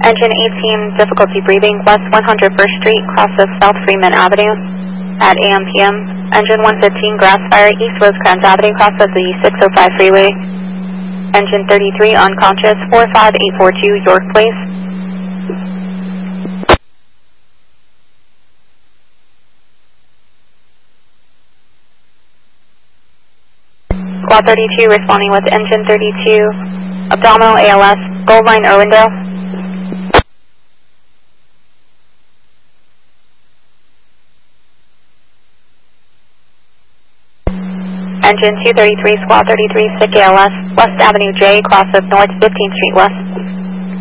Engine 18, difficulty breathing, west 101st Street, cross of South Freeman Avenue at AM PM. Engine 115, grass fire, East Rosecrans Avenue, cross of the 605 freeway. Engine 33, unconscious, 45842 York Place. Squad 32 responding with engine 32, abdominal ALS, Gold Line Irwindale. Engine 233, Squad 33, sick ALS, West Avenue J, cross of North 15th Street West.